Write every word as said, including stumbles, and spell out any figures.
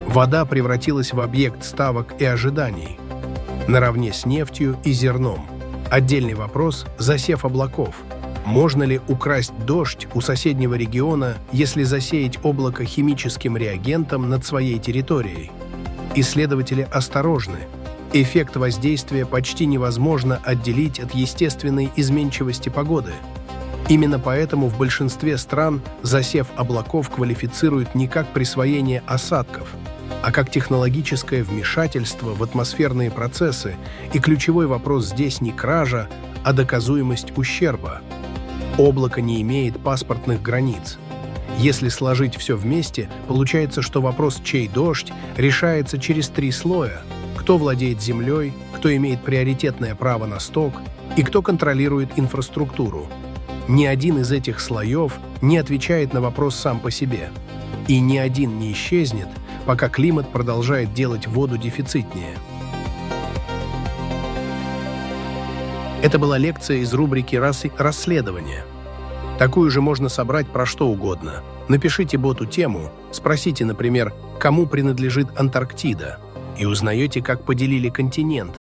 Вода превратилась в объект ставок и ожиданий, наравне с нефтью и зерном. Отдельный вопрос – засев облаков. Можно ли украсть дождь у соседнего региона, если засеять облако химическим реагентом над своей территорией? Исследователи осторожны. Эффект воздействия почти невозможно отделить от естественной изменчивости погоды. Именно поэтому в большинстве стран засев облаков квалифицируют не как присвоение осадков, а как технологическое вмешательство в атмосферные процессы, и ключевой вопрос здесь не кража, а доказуемость ущерба. Облако не имеет паспортных границ. Если сложить все вместе, получается, что вопрос «чей дождь» решается через три слоя: кто владеет землей, кто имеет приоритетное право на сток и кто контролирует инфраструктуру. Ни один из этих слоев не отвечает на вопрос сам по себе. И ни один не исчезнет, пока климат продолжает делать воду дефицитнее. Это была лекция из рубрики «Расследование». Такую же можно собрать про что угодно. Напишите боту тему, спросите, например, кому принадлежит Антарктида, и узнаете, как поделили континент,